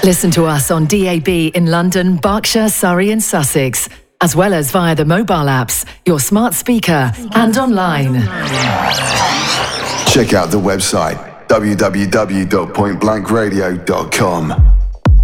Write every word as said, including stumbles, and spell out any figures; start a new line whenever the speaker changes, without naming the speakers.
Listen to us on D A B in London, Berkshire, Surrey and Sussex, as well as via the mobile apps, your smart speaker and online.
Check out the website w w w dot point blank radio dot com.